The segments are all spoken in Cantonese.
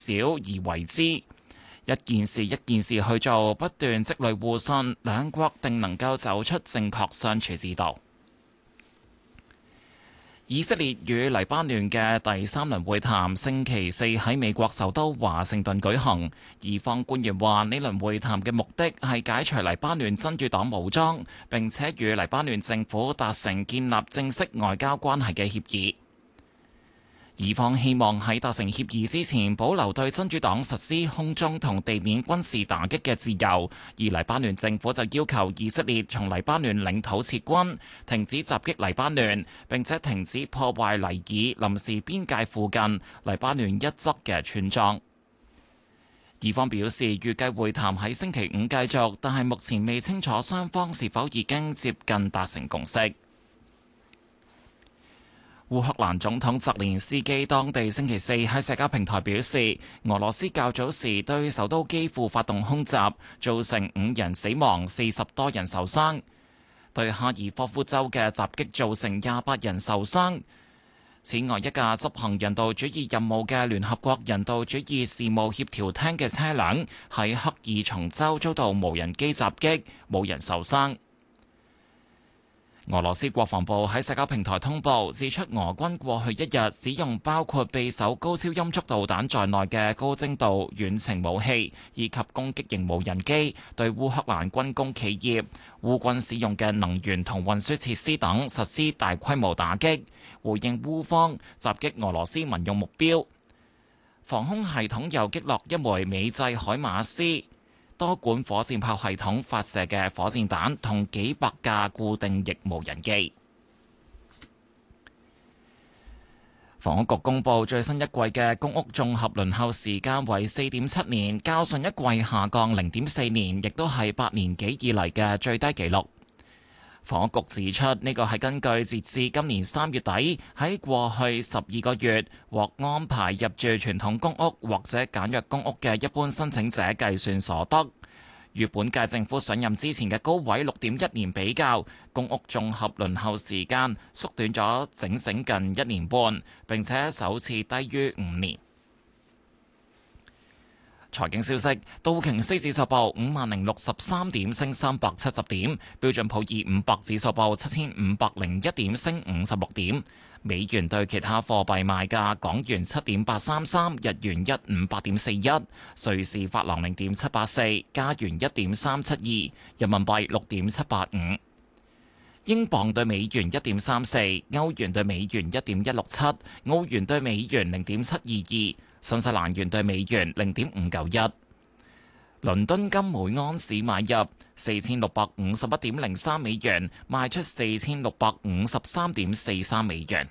少而為之，一件事一件事去做，不斷積累互信，兩國定能夠走出正確相處之道。以色列與黎巴嫩嘅第三輪會談星期四喺美國首都華盛頓舉行。以方官員話，呢輪會談嘅目的係解除黎巴嫩真主黨武裝，並且與黎巴嫩政府達成建立正式外交關係嘅協議。以方希望喺達成協議之前保留對真主黨實施空中同地面軍事打擊嘅自由，而黎巴嫩政府就要求以色列從黎巴嫩領土撤軍，停止襲擊黎巴嫩，並且停止破壞黎爾臨時邊界附近黎巴嫩一側嘅村莊。以方表示預計會談喺星期五繼續，但係目前未清楚雙方是否已經接近達成共識。烏克蘭總統澤連斯基當地星期四喺社交平台表示，俄羅斯較早時對首都基輔發動空襲，造成5人死亡、40多人受傷；對哈爾科夫州嘅襲擊造成28人受傷。此外，一架執行人道主義任務嘅聯合國人道主義事務協調廳嘅車輛喺克爾松州遭到無人機襲擊，冇人受傷。俄羅斯國防部喺社交平台通報，指出俄軍過去一日使用包括匕首高超音速導彈在內嘅高精度遠程武器，以及攻擊型無人機，對烏克蘭軍工企業、烏軍使用嘅能源同運輸設施等實施大規模打擊，回應烏方襲擊俄羅斯民用目標。防空系統又擊落一枚美製海馬斯多管火箭炮系統發射嘅火箭彈同幾百架固定翼無人機。房屋局公布最新一季嘅公屋綜合輪候時間為4.7年，較上一季下降0.4年，亦都係8年幾以嚟嘅最低紀錄。房屋局指出，呢個係根據截至今年3月底喺過去12個月獲安排入住傳統公屋或者簡約公屋嘅一般申請者計算所得。與本屆政府上任之前嘅高位6.1年比較，公屋綜合輪候時間縮短咗整整近1年半，並且首次低於5年。財經消息，道瓊斯指數報50,063點，升370點；標準普爾500指數報7501點，升56點。美元對其他貨幣賣價：港元7.833，日元158.41，瑞士法郎0.784，加元1.372，人民幣6.785。英鎊對美元1.34，歐元對美元1.167，澳元對美元0.722，新西蘭元對美元0.591。倫敦金每盎司買入4651.03美元，賣出4653.43美元。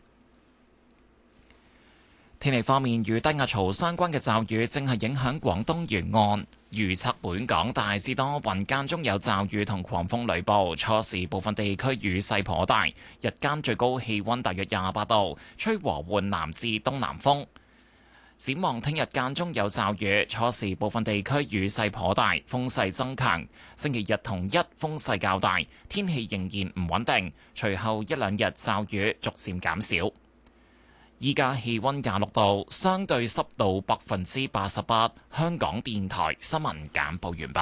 天氣方面，與低壓槽相關嘅驟雨正係影響廣東沿岸，預測本港大致多雲，間中有驟雨同狂風雷暴，初時部分地區雨勢頗大，日間最高氣溫大約28度，吹和緩南至東南風。展望聽日間中有驟雨，初時部分地區雨勢頗大，風勢增強。星期日同一風勢較大，天氣仍然唔穩定。隨後一兩日驟雨逐漸減少。依家氣溫26度，相對濕度88%。香港電台新聞簡報完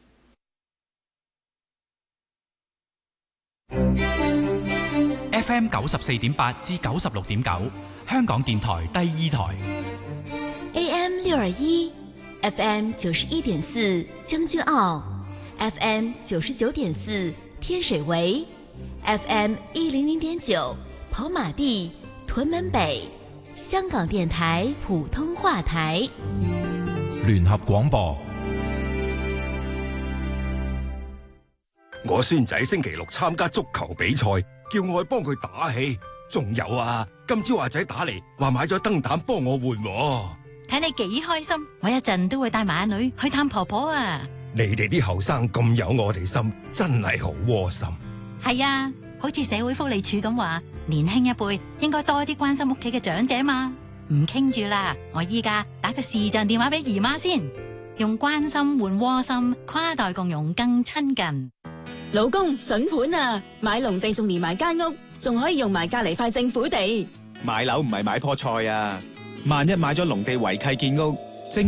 畢。FM 94.8至96.9，香港電台第2台。 AM 621 FM 91.4將軍澳 FM 99.4天水圍 FM 100.9跑馬地屯門北，香港電台普通話台。 聯合廣播。 我孫仔星期六參加足球比賽，叫我去幫佢打氣。仲有啊，今朝阿仔打嚟話買咗燈膽幫我換。 睇你幾開心，我一陣都會帶埋阿女去探婆婆啊！ 你哋啲後生咁有我哋心，真係好窩心。 係啊，好似社會福利署咁話，年輕一輩應該多啲關心屋企嘅長者嘛。唔傾住啦，我依家打個視像電話俾姨媽先，用關心換窩心，跨代共融更親近。 老公筍盤啊，買農地仲連埋間屋，仲可以用埋隔籬塊政府地。 買樓唔係買棵菜啊！萬一買咗農地違契建屋，